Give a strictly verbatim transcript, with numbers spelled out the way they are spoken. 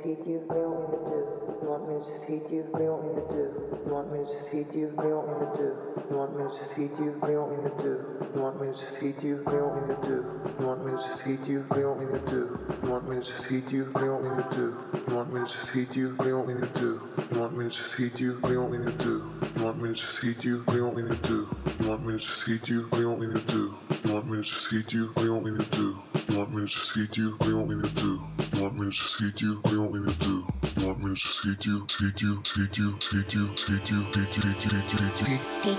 feed you? What do you want me to do? You want me to just feed you? What do you want me to do? You want me to just feed you? What do you want me to do? You want me to just feed you? What do you want me to do? You want me to just feed you? What do you want me to do? You want me to just feed you? What do you want me to do? You want me to just feed you? What do you want me to do? You want me to just feed you? What do you want me to do? You want me to just feed you? What do you want me to do? You want me to just feed you? What do you want me to do? You want me to just feed you? What do you want me to do? You want me to just feed you? What do you want me to do? You want me to just feed you? What do you want me to do? You want me to just feed you? What do you want me to do? You want me to just feed you? Feed you? Feed you? Feed you? Feed you? Feed you? Feed you? Feed you?